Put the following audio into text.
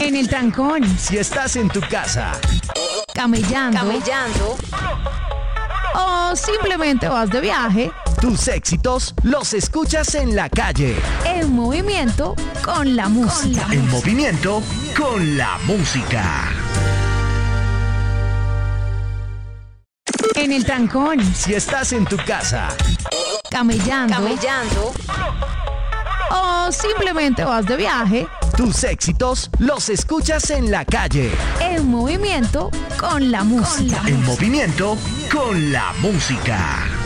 En el trancón. Si estás en tu casa. Camellando. O simplemente vas de viaje. Tus éxitos los escuchas en la calle. En movimiento con la música. En movimiento con la música. En el trancón. Si estás en tu casa. Camellando. O simplemente vas de viaje. Tus éxitos los escuchas en la calle. En movimiento con la música. En movimiento con la música.